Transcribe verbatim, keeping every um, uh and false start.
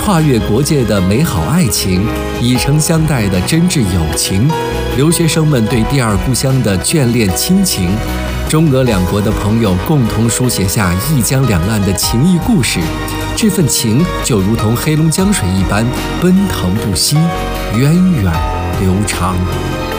跨越国界的美好爱情，以诚相待的真挚友情，留学生们对第二故乡的眷恋亲情，中俄两国的朋友共同书写下一江两岸的情谊故事，这份情就如同黑龙江水一般奔腾不息，源远流长。